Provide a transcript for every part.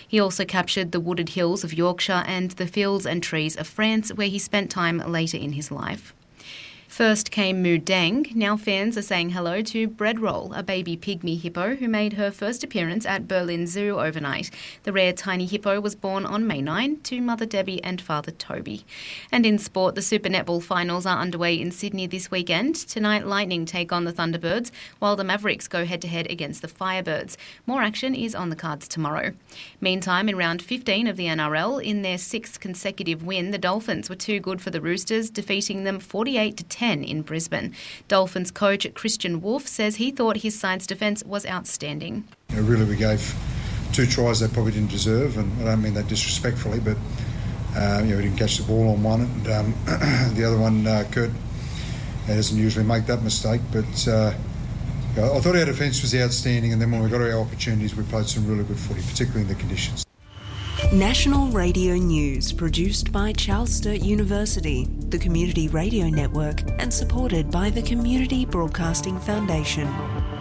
He also captured the wooded hills of Yorkshire and the fields and trees of France, where he spent time later in his life. First came Mu Deng. Now fans are saying hello to Breadroll, a baby pygmy hippo who made her first appearance at Berlin Zoo overnight. The rare tiny hippo was born on May 9 to Mother Debbie and Father Toby. And in sport, the Super Netball finals are underway in Sydney this weekend. Tonight, Lightning take on the Thunderbirds, while the Mavericks go head-to-head against the Firebirds. More action is on the cards tomorrow. Meantime, in round 15 of the NRL, in their sixth consecutive win, the Dolphins were too good for the Roosters, defeating them 48-10 in Brisbane. Dolphins coach Christian Wolf says he thought his side's defence was outstanding. Really, we gave 2 tries they probably didn't deserve, and I don't mean that disrespectfully, but we didn't catch the ball on one, and the other one, Kurt, doesn't usually make that mistake, but I thought our defence was outstanding, and then when we got our opportunities, we played some really good footy, particularly in the conditions. National Radio News, produced by Charles Sturt University, the Community Radio Network, and supported by the Community Broadcasting Foundation.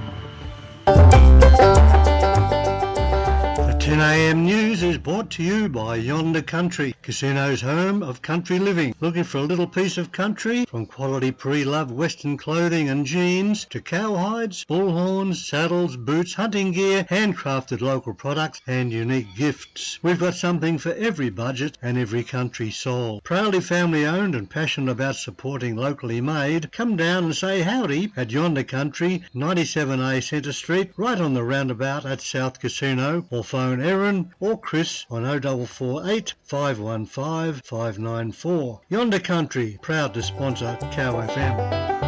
The 10am news is brought to you by Yonder Country, Casino's home of country living. Looking for a little piece of country? From quality pre-loved Western clothing and jeans to cowhides, bullhorns, saddles, boots, hunting gear, handcrafted local products and unique gifts. We've got something for every budget and every country soul. Proudly family owned and passionate about supporting locally made, come down and say howdy at Yonder Country, 97A Centre Street, right on the roundabout at South Casino, or phone Erin or Chris on 0448 515 594. Yonder Country, proud to sponsor Cow FM.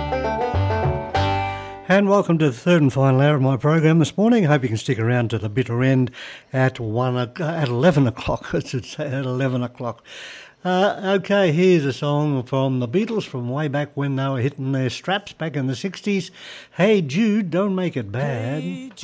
And welcome to the third and final hour of my program this morning. I hope you can stick around to the bitter end at 11 o'clock. I should say at 11 o'clock. Okay, here's a song from the Beatles from way back when they were hitting their straps back in the 60s. Hey Jude, don't make it bad. Hey,